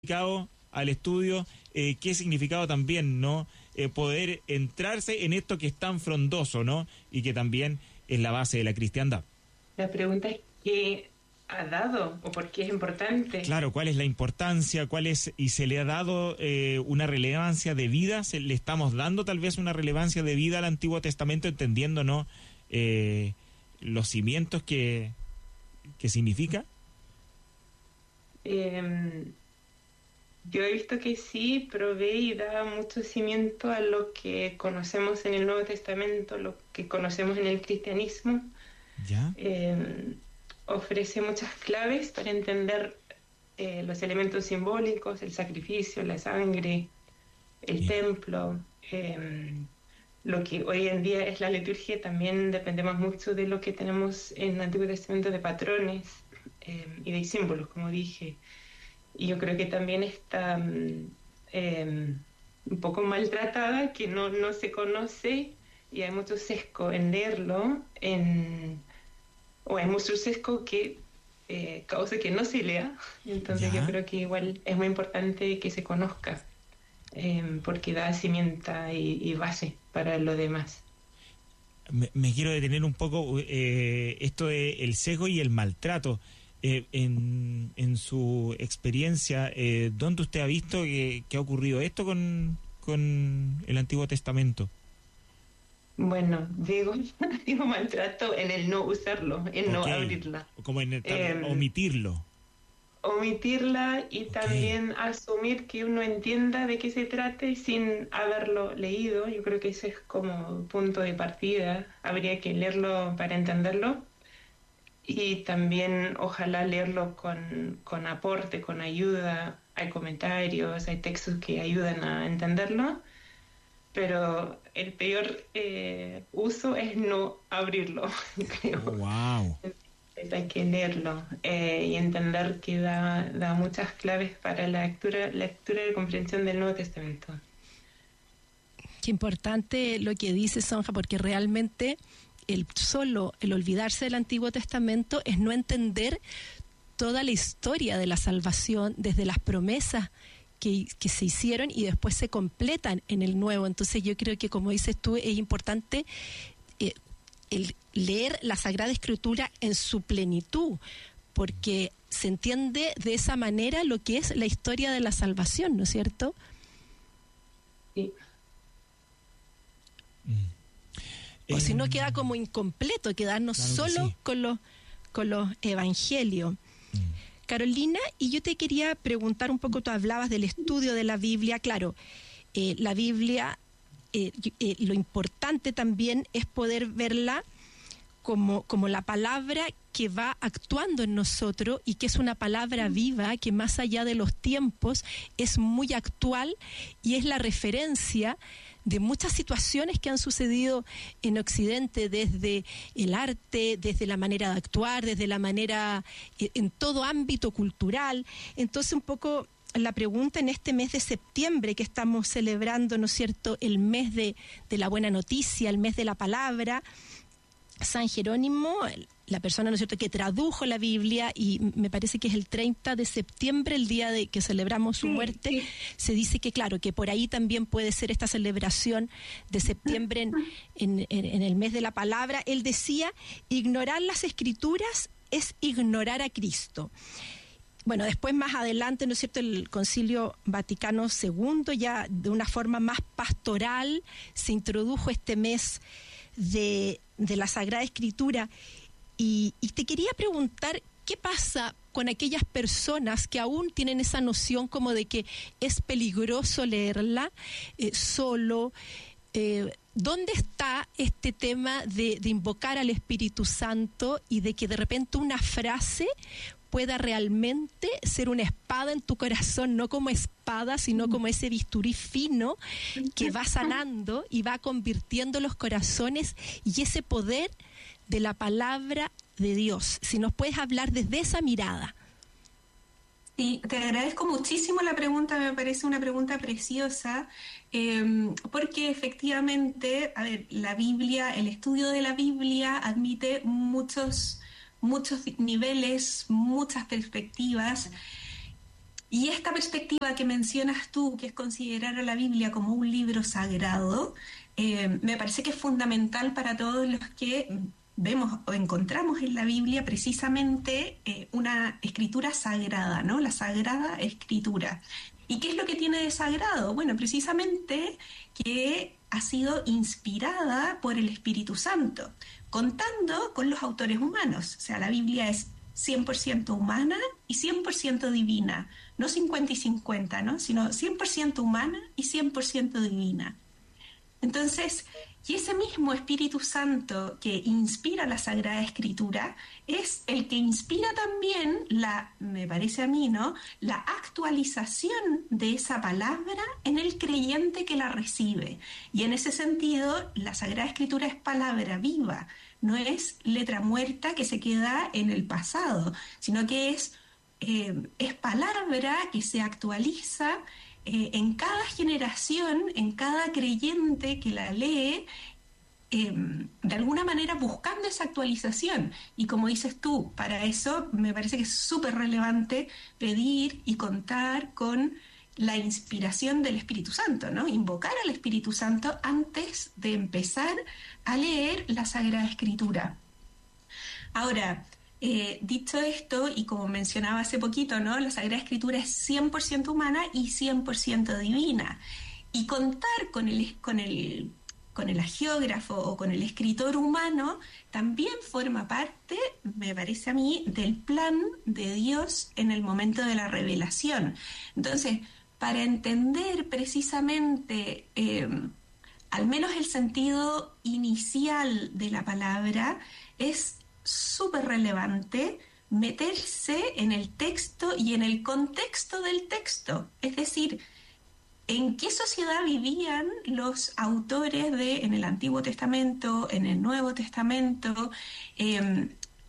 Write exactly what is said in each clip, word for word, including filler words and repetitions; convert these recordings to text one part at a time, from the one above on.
significado al estudio, eh, qué significado también, ¿no? Eh, poder entrarse en esto que es tan frondoso, ¿no? Y que también es la base de la cristiandad. La pregunta es ¿qué ha dado o por qué es importante? Claro, ¿cuál es la importancia? ¿Cuál es? Y se le ha dado eh, una relevancia de vida, se le estamos dando tal vez una relevancia de vida al Antiguo Testamento, entendiendo, ¿no? Eh, los cimientos que, que significa. Eh, yo he visto que sí, provee y da mucho cimiento a lo que conocemos en el Nuevo Testamento, lo que conocemos en el cristianismo. ¿Ya? Eh, ofrece muchas claves para entender eh, los elementos simbólicos, el sacrificio, la sangre, el Bien. templo, eh, lo que hoy en día es la liturgia. También dependemos mucho de lo que tenemos en el Antiguo Testamento de patrones eh, y de símbolos, como dije. Y yo creo que también está eh, un poco maltratada, que no, no se conoce, y hay mucho sesgo en leerlo, en, o hay mucho sesgo que eh, causa que no se lea. Entonces ¿Ya? yo creo que igual es muy importante que se conozca, eh, porque da cimiento y, y base para lo demás. Me, me quiero detener un poco eh, esto de el sesgo y el maltrato. Eh, en, en su experiencia, eh, ¿dónde usted ha visto que, que ha ocurrido esto con, con el Antiguo Testamento? Bueno, digo, digo maltrato en el no usarlo, en no Ok. abrirla. Como en el, Eh, omitirlo. omitirla y Ok. también asumir que uno entienda de qué se trate sin haberlo leído. Yo creo que ese es como punto de partida. Habría que leerlo para entenderlo y también ojalá leerlo con, con aporte, con ayuda. Hay comentarios, hay textos que ayudan a entenderlo, pero el peor eh, uso es no abrirlo, creo. Oh, wow. Hay que leerlo eh, y entender que da, da muchas claves para la lectura, lectura y comprensión del Nuevo Testamento. Qué importante lo que dice Sonja, porque realmente el solo el olvidarse del Antiguo Testamento es no entender toda la historia de la salvación, desde las promesas que, que se hicieron y después se completan en el Nuevo. Entonces yo creo que, como dices tú, es importante eh, el leer la Sagrada Escritura en su plenitud, porque se entiende de esa manera lo que es la historia de la salvación, ¿no es cierto? Sí. Mm. O Eh, si no queda como incompleto, quedarnos claro que solo sí. con los con los evangelios. Mm. Carolina, y yo te quería preguntar un poco, tú hablabas del estudio de la Biblia, claro, eh, la Biblia, eh, eh, lo importante también es poder verla como, como la palabra que va actuando en nosotros y que es una palabra viva, que más allá de los tiempos es muy actual y es la referencia de muchas situaciones que han sucedido en Occidente, desde el arte, desde la manera de actuar, desde la manera, en todo ámbito cultural. Entonces, un poco la pregunta en este mes de septiembre que estamos celebrando, ¿no es cierto?, el mes de, de la buena noticia, el mes de la palabra. San Jerónimo, la persona, ¿no es cierto?, que tradujo la Biblia, y me parece que es el treinta de septiembre, el día de que celebramos su Sí, muerte, sí. se dice que, claro, que por ahí también puede ser esta celebración de septiembre en, en, en el mes de la palabra. Él decía, ignorar las Escrituras es ignorar a Cristo. Bueno, después más adelante, ¿no es cierto?, el Concilio Vaticano segundo, ya de una forma más pastoral, se introdujo este mes de, de la Sagrada Escritura. Y, y te quería preguntar, ¿qué pasa con aquellas personas que aún tienen esa noción como de que es peligroso leerla eh, solo? Eh, ¿Dónde está este tema de, de invocar al Espíritu Santo y de que de repente una frase pueda realmente ser una espada en tu corazón, no como espada, sino como ese bisturí fino que va sanando y va convirtiendo los corazones, y ese poder de la palabra de Dios? Si nos puedes hablar desde esa mirada. Sí, te agradezco muchísimo la pregunta, me parece una pregunta preciosa, eh, porque efectivamente, a ver, la Biblia, el estudio de la Biblia admite muchos, muchos niveles, muchas perspectivas, Y esta perspectiva que mencionas tú, que es considerar a la Biblia como un libro sagrado, eh, me parece que es fundamental para todos los que vemos o encontramos en la Biblia precisamente eh, una escritura sagrada, ¿no? La Sagrada Escritura. ¿Y qué es lo que tiene de sagrado? Bueno, precisamente que ha sido inspirada por el Espíritu Santo, contando con los autores humanos. O sea, la Biblia es cien por ciento humana y cien por ciento divina. No cincuenta y cincuenta, ¿no? Sino cien por ciento humana y cien por ciento divina. Entonces, y ese mismo Espíritu Santo que inspira la Sagrada Escritura es el que inspira también la, me parece a mí, ¿no?, la actualización de esa palabra en el creyente que la recibe. Y en ese sentido, la Sagrada Escritura es palabra viva, no es letra muerta que se queda en el pasado, sino que es, eh, es palabra que se actualiza Eh, en cada generación, en cada creyente que la lee, eh, de alguna manera buscando esa actualización. Y como dices tú, para eso me parece que es súper relevante pedir y contar con la inspiración del Espíritu Santo, ¿no? Invocar al Espíritu Santo antes de empezar a leer la Sagrada Escritura. Ahora, Eh, dicho esto, y como mencionaba hace poquito, ¿no?, la Sagrada Escritura es cien por ciento humana y cien por ciento divina. Y contar con el, con el, con el hagiógrafo o con el escritor humano también forma parte, me parece a mí, del plan de Dios en el momento de la revelación. Entonces, para entender precisamente, eh, al menos el sentido inicial de la palabra, es súper relevante meterse en el texto y en el contexto del texto, es decir, en qué sociedad vivían los autores de, en el Antiguo Testamento, en el Nuevo Testamento, eh,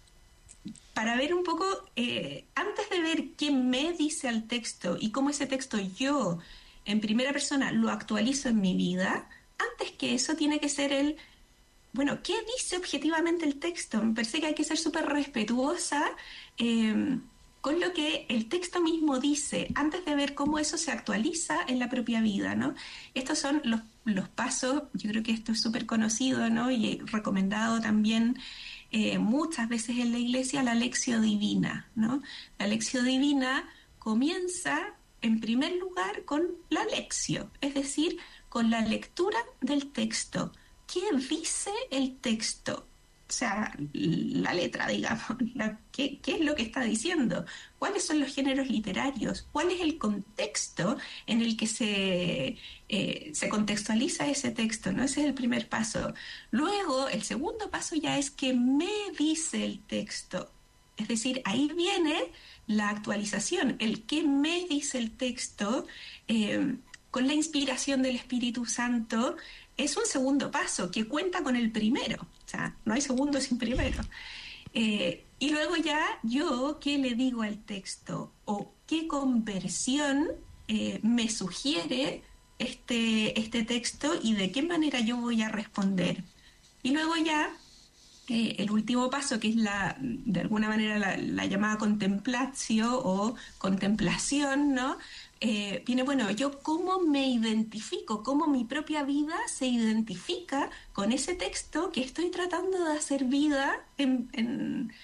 para ver un poco, eh, antes de ver qué me dice el texto y cómo ese texto yo, en primera persona, lo actualizo en mi vida, antes que eso tiene que ser el bueno, ¿qué dice objetivamente el texto? Me parece que hay que ser súper respetuosa eh, con lo que el texto mismo dice, antes de ver cómo eso se actualiza en la propia vida, ¿no? Estos son los, los pasos, yo creo que esto es súper conocido, ¿no?, y recomendado también eh, muchas veces en la iglesia, la Lectio Divina, ¿no? La Lectio Divina comienza, en primer lugar, con la lectio, es decir, con la lectura del texto. ¿Qué dice el texto? O sea, la letra, digamos, la, ¿qué, ¿qué es lo que está diciendo? ¿Cuáles son los géneros literarios? ¿Cuál es el contexto en el que se, eh, se contextualiza ese texto, ¿no? Ese es el primer paso. Luego, el segundo paso ya es ¿qué me dice el texto? Es decir, ahí viene la actualización, el qué me dice el texto, eh, con la inspiración del Espíritu Santo. Es un segundo paso que cuenta con el primero, o sea, no hay segundo sin primero. Eh, y luego ya yo, ¿qué le digo al texto? ¿O qué conversión eh, me sugiere este, este texto y de qué manera yo voy a responder? Y luego ya, eh, el último paso, que es la, de alguna manera la, la llamada contemplatio o contemplación, ¿no? Eh, viene, bueno, yo cómo me identifico, cómo mi propia vida se identifica con ese texto que estoy tratando de hacer vida en... en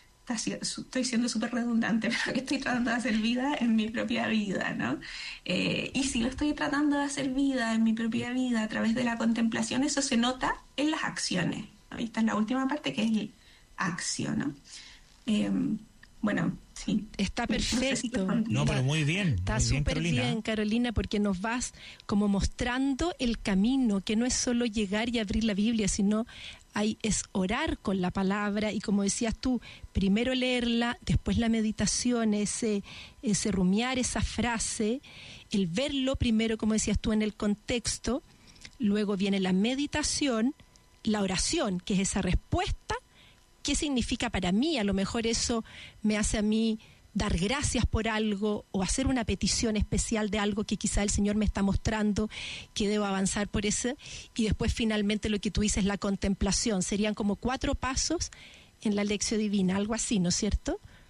estoy siendo súper redundante, pero que estoy tratando de hacer vida en mi propia vida, ¿no? Eh, y si lo estoy tratando de hacer vida en mi propia vida a través de la contemplación, eso se nota en las acciones, ¿no? Ahí está en la última parte, que es el acción, ¿no? Eh, bueno, sí. Está perfecto. No, pero muy bien. Está bien, súper bien, Carolina. Carolina, porque nos vas como mostrando el camino, que no es solo llegar y abrir la Biblia, sino hay, es orar con la palabra y, como decías tú, primero leerla, después la meditación, ese, ese rumiar esa frase, el verlo primero, como decías tú, en el contexto, luego viene la meditación, la oración, que es esa respuesta. ¿Qué significa para mí? A lo mejor eso me hace a mí dar gracias por algo o hacer una petición especial de algo que quizá el Señor me está mostrando que debo avanzar por eso. Y después finalmente lo que tú dices, la contemplación. Serían como cuatro pasos en la Lectio Divina, algo así, ¿no es cierto?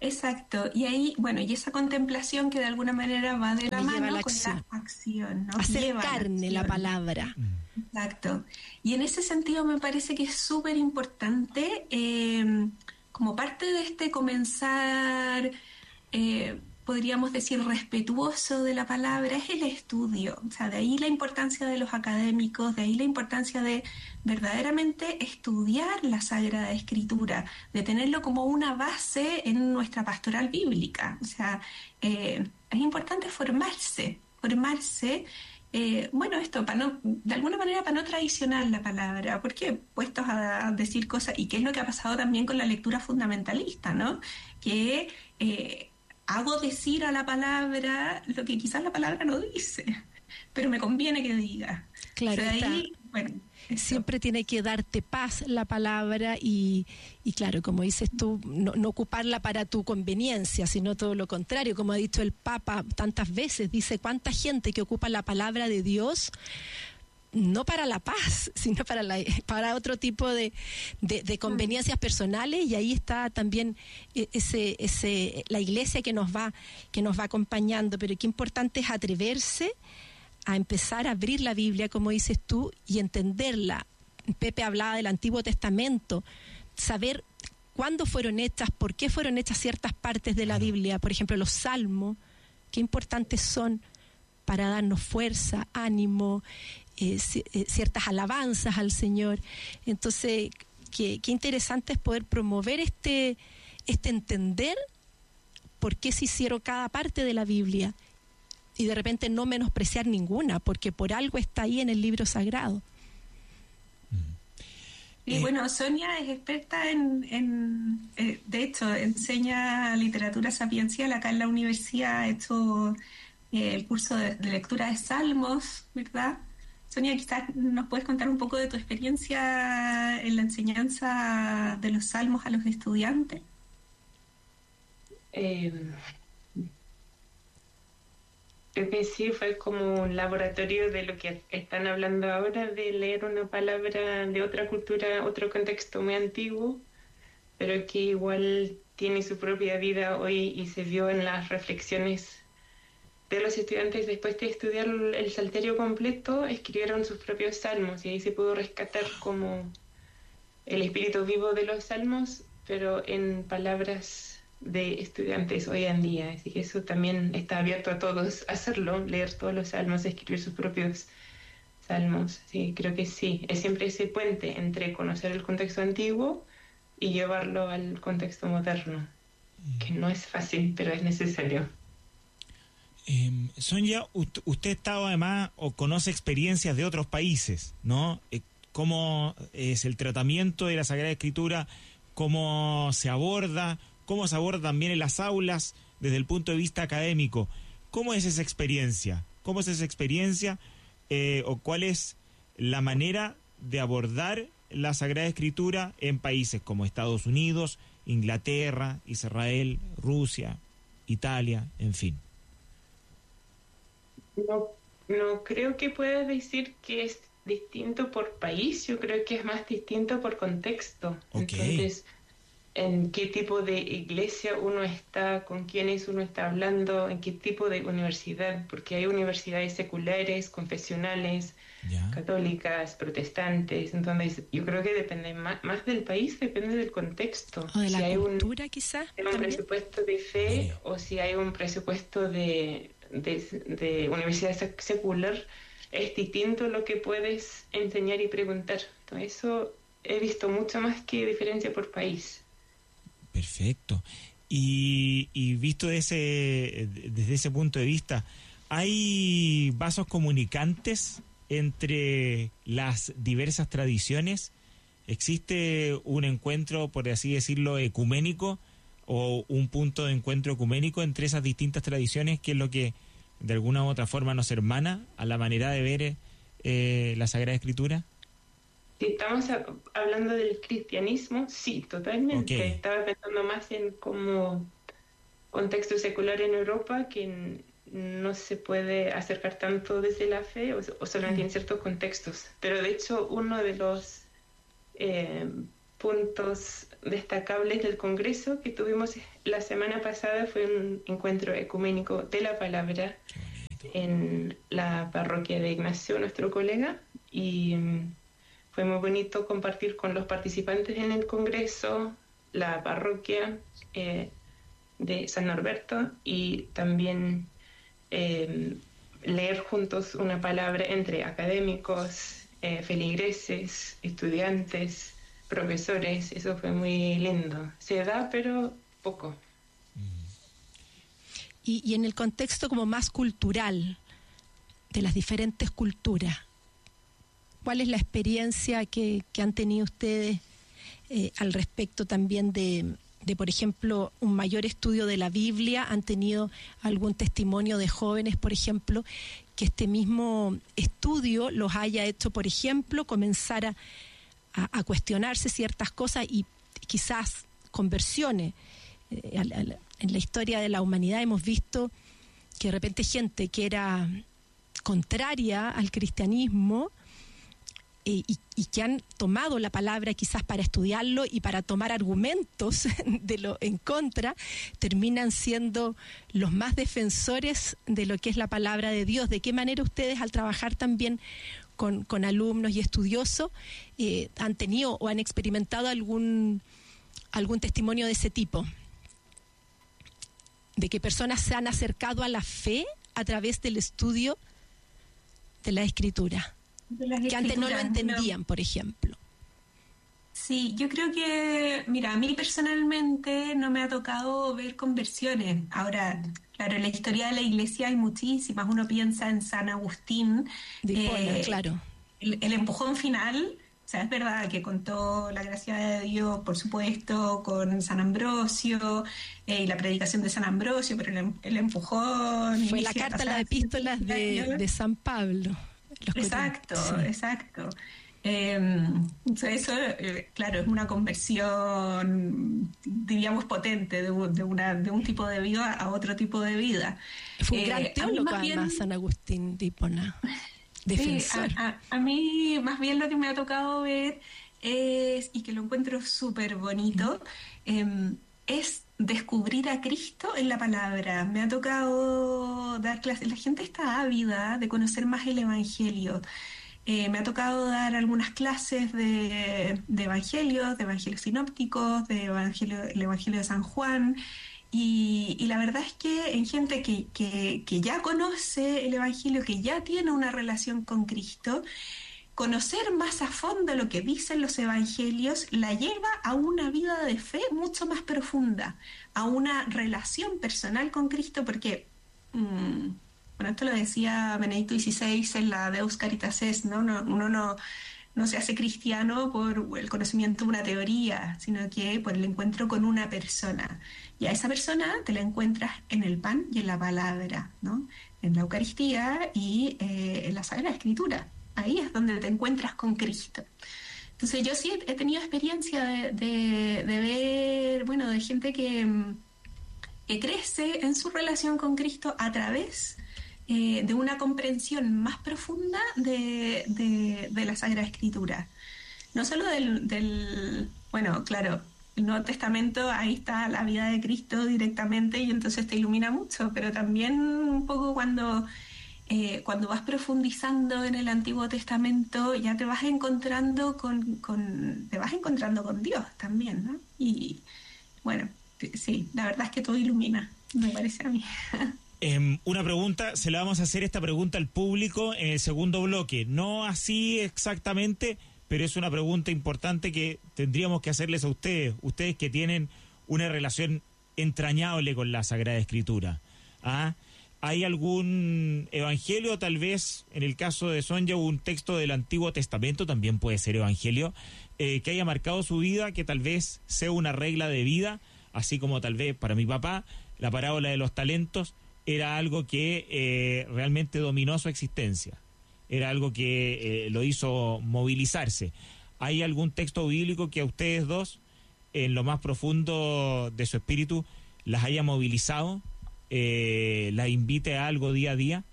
Exacto, y ahí, bueno, y esa contemplación que de alguna manera va de la Me lleva mano a la con acción. la acción, ¿no? Hacer Lleva a la carne la acción. palabra. Exacto. Y en ese sentido me parece que es súper importante, eh, como parte de este comenzar, eh, podríamos decir, respetuoso de la palabra, es el estudio. O sea, de ahí la importancia de los académicos, de ahí la importancia de verdaderamente estudiar la Sagrada Escritura, de tenerlo como una base en nuestra pastoral bíblica. O sea, eh, es importante formarse, formarse. Eh, bueno, esto, para no, de alguna manera para no traicionar la palabra, porque puestos a decir cosas, y qué es lo que ha pasado también con la lectura fundamentalista, ¿no? Que eh, hago decir a la palabra lo que quizás la palabra no dice, pero me conviene que diga. Claro, O sea, está. ahí, bueno, eso. Siempre tiene que darte paz la palabra y, y claro, como dices tú, no, no ocuparla para tu conveniencia, sino todo lo contrario. Como ha dicho el Papa tantas veces, dice cuánta gente que ocupa la palabra de Dios no para la paz, sino para la, para otro tipo de, de, de conveniencias personales, y ahí está también ese, ese, la iglesia que nos va, que nos va acompañando. Pero qué importante es atreverse a empezar a abrir la Biblia, como dices tú, y entenderla. Pepe hablaba del Antiguo Testamento, saber cuándo fueron hechas, por qué fueron hechas ciertas partes de la Biblia, por ejemplo, los salmos, qué importantes son para darnos fuerza, ánimo, eh, eh, ciertas alabanzas al Señor. Entonces, qué, qué interesante es poder promover este, este entender por qué se hicieron cada parte de la Biblia, y de repente no menospreciar ninguna, porque por algo está ahí en el libro sagrado. Y bueno, Sonia es experta en, en eh, de hecho, enseña literatura sapiencial acá en la universidad, ha hecho eh, el curso de, de lectura de Salmos, ¿verdad? Sonia, quizás nos puedes contar un poco de tu experiencia en la enseñanza de los Salmos a los estudiantes. Eh, Creo que sí, fue como un laboratorio de lo que están hablando ahora, de leer una palabra de otra cultura, otro contexto muy antiguo, pero que igual tiene su propia vida hoy y se vio en las reflexiones de los estudiantes después de estudiar el Salterio completo, escribieron sus propios salmos y ahí se pudo rescatar como el espíritu vivo de los salmos, pero en palabras de estudiantes hoy en día, así que eso también está abierto a todos hacerlo, leer todos los salmos, escribir sus propios salmos. Sí, creo que sí, es siempre ese puente entre conocer el contexto antiguo y llevarlo al contexto moderno, que no es fácil, pero es necesario. Eh, Sonia, usted, usted ha estado además o conoce experiencias de otros países, ¿no? Eh, ¿Cómo es el tratamiento de la Sagrada Escritura? ¿Cómo se aborda? ¿Cómo se aborda también en las aulas desde el punto de vista académico? ¿Cómo es esa experiencia? ¿Cómo es esa experiencia? Eh, ¿O cuál es la manera de abordar la Sagrada Escritura en países como Estados Unidos, Inglaterra, Israel, Rusia, Italia, en fin? No, no creo que pueda decir que es distinto por país, yo creo que es más distinto por contexto. Okay. Entonces, en qué tipo de iglesia uno está, con quiénes uno está hablando, en qué tipo de universidad, porque hay universidades seculares, confesionales, ¿Ya? católicas, protestantes, entonces yo creo que depende más, más del país, depende del contexto. O de la si hay cultura, quizás. un, un presupuesto de fe Sí. o si hay un presupuesto de, de, de universidad secular, es distinto lo que puedes enseñar y preguntar. Entonces, eso he visto mucho más que diferencia por país. Perfecto. Y, y visto ese, desde ese punto de vista, ¿hay vasos comunicantes entre las diversas tradiciones? ¿Existe un encuentro, por así decirlo, ecuménico o un punto de encuentro ecuménico entre esas distintas tradiciones, que es lo que de alguna u otra forma nos hermana a la manera de ver eh, la Sagrada Escritura? Si estamos a, hablando del cristianismo, sí, totalmente. Okay. Estaba pensando más en como contexto secular en Europa, que n- no se puede acercar tanto desde la fe, o, o solamente en ciertos contextos. Pero de hecho, uno de los eh, puntos destacables del Congreso que tuvimos la semana pasada fue un encuentro ecuménico de la palabra en la parroquia de Ignacio, nuestro colega, y um, fue muy bonito compartir con los participantes en el Congreso, la parroquia eh, de San Norberto, y también eh, leer juntos una palabra entre académicos, eh, feligreses, estudiantes, profesores. Eso fue muy lindo. Se da, pero poco. Y, y en el contexto como más cultural, de las diferentes culturas, ¿cuál es la experiencia que, que han tenido ustedes eh, al respecto también de, de, por ejemplo, un mayor estudio de la Biblia? ¿Han tenido algún testimonio de jóvenes, por ejemplo, que este mismo estudio los haya hecho, por ejemplo, comenzar a, a, a cuestionarse ciertas cosas y quizás conversiones? Eh, a, a, en la historia de la humanidad hemos visto que de repente gente que era contraria al cristianismo eh, y, y que han tomado la palabra quizás para estudiarlo y para tomar argumentos de lo en contra, terminan siendo los más defensores de lo que es la palabra de Dios. ¿De qué manera ustedes, al trabajar también con, con alumnos y estudiosos, eh, han tenido o han experimentado algún, algún testimonio de ese tipo? De que personas se han acercado a la fe a través del estudio de la Escritura, de las que antes no lo entendían, no. Por ejemplo. Sí, yo creo que, mira, a mí personalmente no me ha tocado ver conversiones. Ahora, claro, en la historia de la Iglesia hay muchísimas. Uno piensa en San Agustín. Hipona, eh, claro. El, el empujón final. O sea, es verdad que contó la gracia de Dios, por supuesto, con San Ambrosio eh, y la predicación de San Ambrosio, pero el, el empujón... Fue la carta, las epístolas de, de San Pablo. Exacto, sí. exacto. Eh, eso, eh, claro, es una conversión, diríamos, potente de, de, una, de un tipo de vida a otro tipo de vida. Fue un eh, gran teólogo, además, bien, San Agustín de Hipona. Defensor. Sí, a, a, a mí más bien lo que me ha tocado ver es, y que lo encuentro súper bonito, mm. eh, es descubrir a Cristo en la palabra. Me ha tocado dar clases, la gente está ávida de conocer más el Evangelio. Eh, me ha tocado dar algunas clases de, de evangelios, de evangelios sinópticos, de evangelio, el Evangelio de San Juan. Y, y la verdad es que en gente que, que, que ya conoce el Evangelio, que ya tiene una relación con Cristo, conocer más a fondo lo que dicen los Evangelios la lleva a una vida de fe mucho más profunda, a una relación personal con Cristo, porque, mmm, bueno, esto lo decía Benedicto dieciséis en la Deus Caritas Est, ¿no? No, uno no... no se hace cristiano por el conocimiento de una teoría, sino que por el encuentro con una persona. Y a esa persona te la encuentras en el pan y en la palabra, ¿no? En la Eucaristía y eh, en la Sagrada Escritura. Ahí es donde te encuentras con Cristo. Entonces yo sí he tenido experiencia de, de, de ver, bueno, de gente que, que crece en su relación con Cristo a través Eh, de una comprensión más profunda de, de, de la Sagrada Escritura. No solo del, del, bueno, claro, el Nuevo Testamento, ahí está la vida de Cristo directamente y entonces te ilumina mucho, pero también un poco cuando, eh, cuando vas profundizando en el Antiguo Testamento ya te vas encontrando con, con, te vas encontrando con Dios también, ¿no? Y bueno, sí, la verdad es que todo ilumina, me parece a mí. Eh, una pregunta, se la vamos a hacer esta pregunta al público en el segundo bloque. No así exactamente, pero es una pregunta importante que tendríamos que hacerles a ustedes, ustedes que tienen una relación entrañable con la Sagrada Escritura. ¿Ah? ¿Hay algún evangelio, tal vez, en el caso de Sonia, un texto del Antiguo Testamento, también puede ser evangelio, eh, que haya marcado su vida, que tal vez sea una regla de vida, así como tal vez para mi papá, la parábola de los talentos, era algo que eh, realmente dominó su existencia, era algo que eh, lo hizo movilizarse? ¿Hay algún texto bíblico que a ustedes dos, en lo más profundo de su espíritu, las haya movilizado, eh, las invite a algo día a día?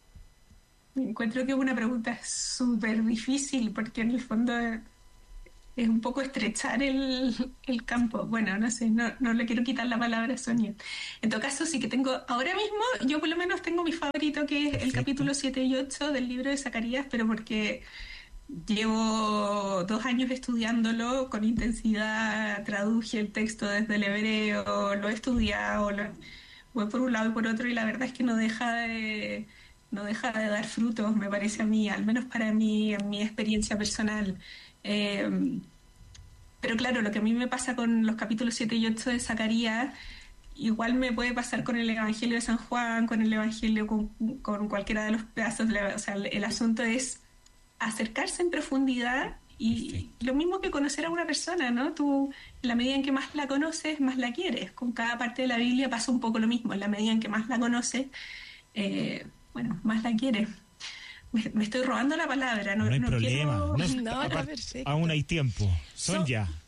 Me encuentro que es una pregunta súper difícil, porque en el fondo es un poco estrechar el, el campo. Bueno, no sé, no, no le quiero quitar la palabra a Sonia. En todo caso, sí que tengo, ahora mismo, yo por lo menos tengo mi favorito, que es el capítulo siete y ocho del libro de Zacarías, pero porque llevo dos años estudiándolo con intensidad, traduje el texto desde el hebreo, lo he estudiado, lo, voy por un lado y por otro, y la verdad es que no deja de, no deja de dar frutos, me parece a mí, al menos para mí, en mi experiencia personal. Eh, pero claro, lo que a mí me pasa con los capítulos siete y ocho de Zacarías, igual me puede pasar con el Evangelio de San Juan, con el Evangelio, con, con cualquiera de los pedazos. De la, o sea, el, el asunto es acercarse en profundidad y Perfecto. Lo mismo que conocer a una persona, ¿no? Tú, en la medida en que más la conoces, más la quieres. Con cada parte de la Biblia pasa un poco lo mismo. En la medida en que más la conoces, eh, bueno, más la quieres. Me, me estoy robando la palabra. No, no hay no problema. Quiero... No, no, perfecto. Aún hay tiempo. Sonia. So,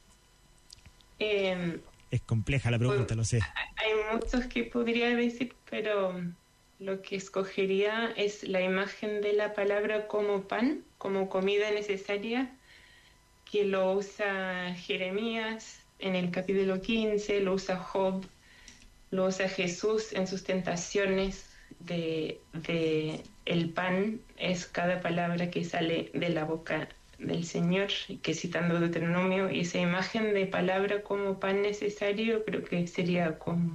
eh, es compleja la pregunta, pues, lo sé. Hay muchos que podría decir, pero lo que escogería es la imagen de la palabra como pan, como comida necesaria, que lo usa Jeremías en el capítulo quince, lo usa Job, lo usa Jesús en sus tentaciones. De, de el pan es cada palabra que sale de la boca del Señor, que citando Deuteronomio, y esa imagen de palabra como pan necesario creo que sería como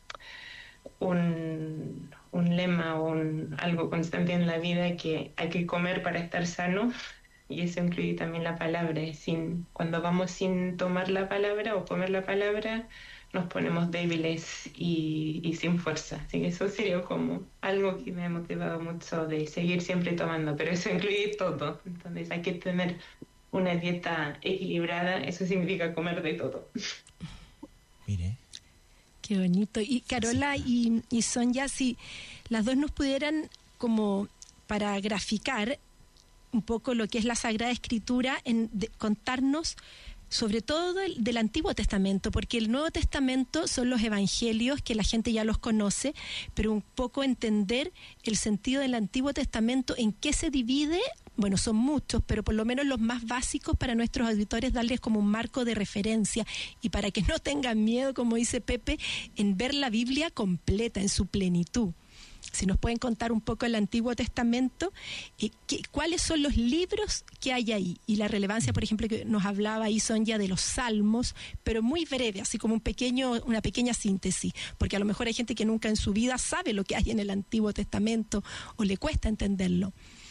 un, un lema o un, algo constante en la vida, que hay que comer para estar sano, y eso incluye también la palabra. Sin, cuando vamos sin tomar la palabra o comer la palabra, nos ponemos débiles y, y sin fuerza. Así que eso sería como algo que me ha motivado mucho de seguir siempre tomando, pero eso incluye todo. Entonces hay que tener una dieta equilibrada, eso significa comer de todo. Mire. Qué bonito. Y Carola sí. y, y Sonia, si las dos nos pudieran, como para graficar un poco lo que es la Sagrada Escritura, en de, contarnos sobre todo del, del Antiguo Testamento, porque el Nuevo Testamento son los evangelios, que la gente ya los conoce, pero un poco entender el sentido del Antiguo Testamento, en qué se divide. Bueno, son muchos, pero por lo menos los más básicos para nuestros auditores, darles como un marco de referencia, y para que no tengan miedo, como dice Pepe, en ver la Biblia completa, en su plenitud. Si nos pueden contar un poco el Antiguo Testamento, eh, ¿qué, ¿cuáles son los libros que hay ahí? Y la relevancia, por ejemplo, que nos hablaba ahí Sonia de los Salmos, pero muy breve, así como un pequeño, una pequeña síntesis, porque a lo mejor hay gente que nunca en su vida sabe lo que hay en el Antiguo Testamento o le cuesta entenderlo.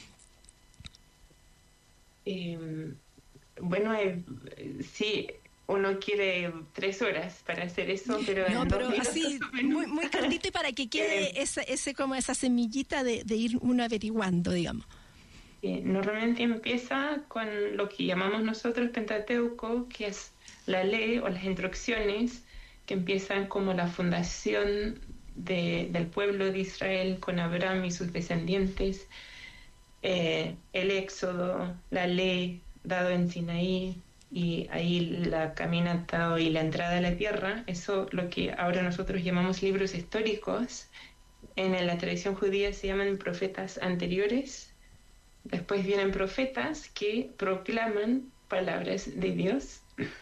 Eh, bueno, eh, sí, uno quiere tres horas para hacer eso, pero no, pero así muy, muy cortito, y para que quede eh, esa, ese como esa semillita de, de ir uno averiguando, digamos. Eh, normalmente empieza con lo que llamamos nosotros Pentateuco, que es la ley o las instrucciones que empiezan como la fundación de, del pueblo de Israel con Abraham y sus descendientes, eh, el Éxodo, la ley dado en Sinaí, y ahí la caminata y la entrada a la tierra. Eso, lo que ahora nosotros llamamos libros históricos, en la tradición judía se llaman profetas anteriores. Después vienen profetas que proclaman palabras de Dios,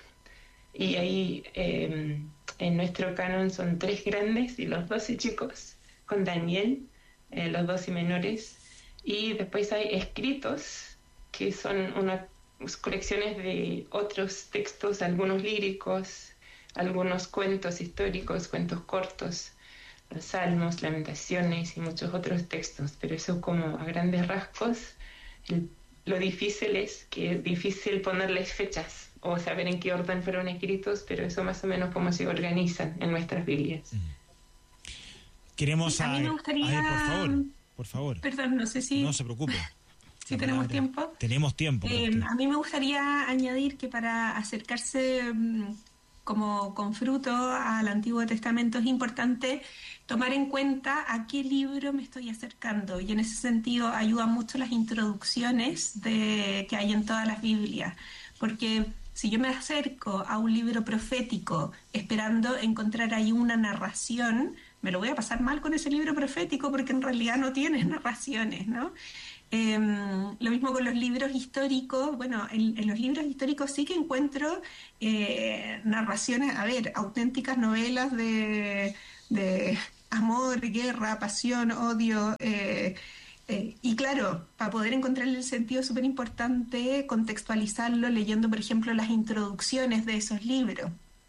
y ahí eh, en nuestro canon son tres grandes y los doce chicos, con Daniel, eh, los doce menores, y después hay escritos, que son una colecciones de otros textos, algunos líricos, algunos cuentos históricos, cuentos cortos, los Salmos, Lamentaciones y muchos otros textos. Pero eso como a grandes rasgos. El, lo difícil es que es difícil ponerles fechas o saber en qué orden fueron escritos, pero eso más o menos cómo se organizan en nuestras Biblias. Queremos a, a mí me gustaría... a ver, por favor, por favor. Perdón, no sé si... No se preocupe. Si tenemos tiempo. Tenemos tiempo. Eh, a mí me gustaría añadir que para acercarse um, como con fruto al Antiguo Testamento es importante tomar en cuenta a qué libro me estoy acercando, y en ese sentido ayudan mucho las introducciones de, que hay en todas las Biblias, porque si yo me acerco a un libro profético esperando encontrar ahí una narración, me lo voy a pasar mal con ese libro profético, porque en realidad no tiene narraciones, ¿no? Eh, lo mismo con los libros históricos. Bueno, en, en los libros históricos sí que encuentro eh, narraciones, a ver, auténticas novelas de, de amor, guerra, pasión, odio. Eh, eh, y claro, para poder encontrarle el sentido es súper importante contextualizarlo leyendo, por ejemplo, las introducciones de esos libros.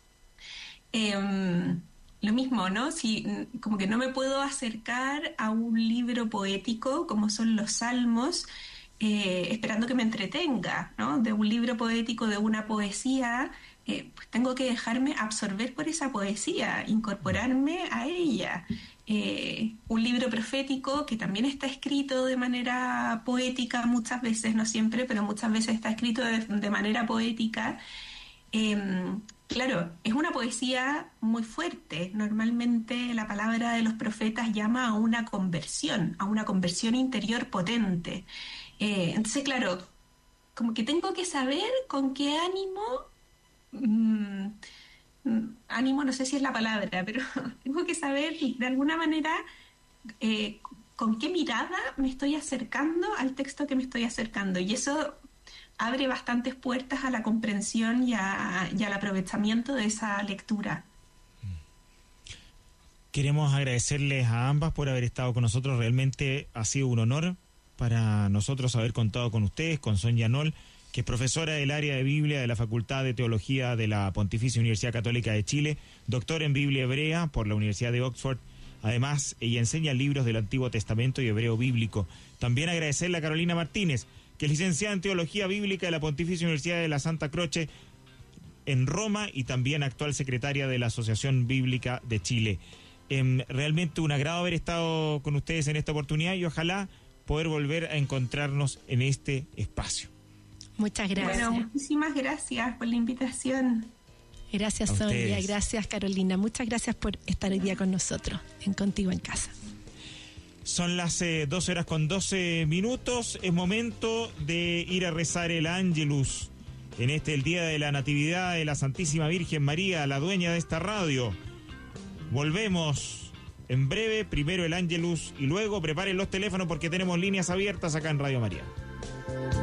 Eh, Lo mismo, ¿no? Si, como que no me puedo acercar a un libro poético como son los Salmos, eh, esperando que me entretenga, ¿no? De un libro poético, de una poesía, eh, pues tengo que dejarme absorber por esa poesía, incorporarme a ella. Eh, un libro profético que también está escrito de manera poética muchas veces, no siempre, pero muchas veces está escrito de, de manera poética. Eh, Claro, es una poesía muy fuerte. Normalmente la palabra de los profetas llama a una conversión, a una conversión interior potente. Eh, entonces, claro, como que tengo que saber con qué ánimo, mmm, ánimo no sé si es la palabra, pero tengo que saber de alguna manera eh, con qué mirada me estoy acercando al texto que me estoy acercando. Y eso abre bastantes puertas a la comprensión y, a, y al aprovechamiento de esa lectura. Queremos agradecerles a ambas por haber estado con nosotros. Realmente ha sido un honor para nosotros haber contado con ustedes, con Sonia Noll, que es profesora del área de Biblia de la Facultad de Teología de la Pontificia Universidad Católica de Chile, doctora en Biblia Hebrea por la Universidad de Oxford. Además, ella enseña libros del Antiguo Testamento y hebreo bíblico. También agradecerle a Carolina Martínez, que es licenciada en Teología Bíblica de la Pontificia Universidad de la Santa Croce en Roma y también actual secretaria de la Asociación Bíblica de Chile. Eh, realmente un agrado haber estado con ustedes en esta oportunidad y ojalá poder volver a encontrarnos en este espacio. Muchas gracias. Bueno, muchísimas gracias por la invitación. Gracias, Sonia. Gracias, Carolina. Muchas gracias por estar hoy día con nosotros en Contigo en Casa. Son las eh, doce horas con doce minutos. Es momento de ir a rezar el Ángelus en este, el día de la Natividad de la Santísima Virgen María, la dueña de esta radio. Volvemos en breve, primero el Ángelus y luego preparen los teléfonos porque tenemos líneas abiertas acá en Radio María.